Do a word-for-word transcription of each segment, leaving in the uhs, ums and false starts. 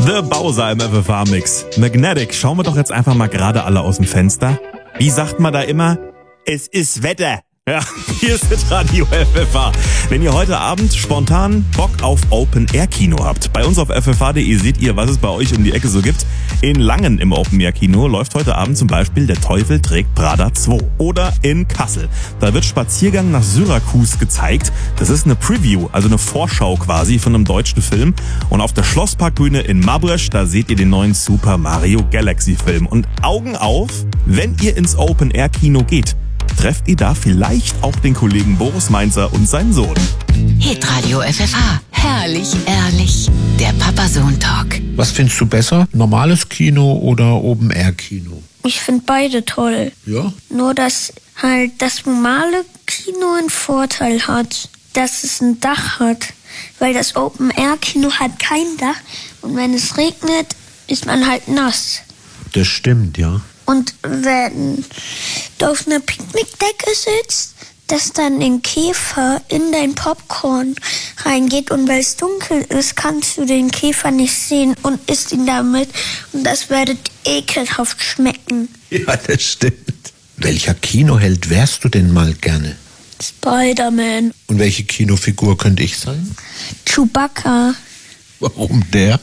The Bowser im F F H-Mix. Magnetic, schauen wir doch jetzt einfach mal gerade alle aus dem Fenster. Wie sagt man da immer? Es ist Wetter. Ja, hier ist das Radio F F H. Wenn ihr heute Abend spontan Bock auf Open-Air-Kino habt, bei uns auf f f h punkt d e seht ihr, was es bei euch um die Ecke so gibt. In Langen im Open-Air-Kino läuft heute Abend zum Beispiel Der Teufel trägt Prada zwei. Oder in Kassel. Da wird Spaziergang nach Syrakus gezeigt. Das ist eine Preview, also eine Vorschau quasi von einem deutschen Film. Und auf der Schlossparkbühne in Mabrösch, da seht ihr den neuen Super Mario Galaxy-Film. Und Augen auf, wenn ihr ins Open-Air-Kino geht, trefft ihr da vielleicht auch den Kollegen Boris Mainzer und seinen Sohn. Hitradio F F H. Herrlich, ehrlich. Der Papa-Sohn-Talk. Was findest du besser? Normales Kino oder Open-Air-Kino? Ich finde beide toll. Ja? Nur, dass halt das normale Kino einen Vorteil hat, dass es ein Dach hat. Weil das Open-Air-Kino hat kein Dach. Und wenn es regnet, ist man halt nass. Das stimmt, ja. Und wenn du auf einer Picknickdecke sitzt, dass dann ein Käfer in dein Popcorn reingeht und weil es dunkel ist, kannst du den Käfer nicht sehen und isst ihn damit und das würde ekelhaft schmecken. Ja, das stimmt. Welcher Kinoheld wärst du denn mal gerne? Spider-Man. Und welche Kinofigur könnte ich sein? Chewbacca. Warum der?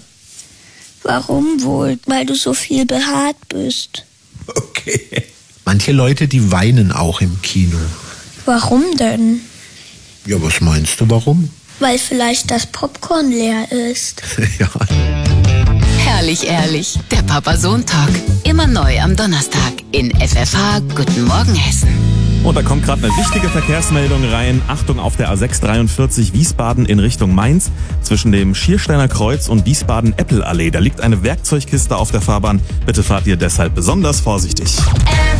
Warum wohl? Weil du so viel behaart bist. Okay. Manche Leute, die weinen auch im Kino. Warum denn? Ja, was meinst du, warum? Weil vielleicht das Popcorn leer ist. Ja. Herrlich, ehrlich. Der Papa-Sohn-Talk. Immer neu am Donnerstag in F F H. Guten Morgen, Hessen. Und da kommt gerade eine wichtige Verkehrsmeldung rein. Achtung auf der A sechs dreiundvierzig Wiesbaden in Richtung Mainz. Zwischen dem Schiersteiner Kreuz und Wiesbaden-Eppel-Allee. Da liegt eine Werkzeugkiste auf der Fahrbahn. Bitte fahrt ihr deshalb besonders vorsichtig.